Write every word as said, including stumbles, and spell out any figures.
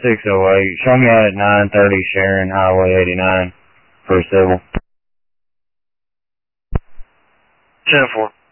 six oh eight. Show me out at nine thirty Sharon Highway eighty-nine for civil. ten four.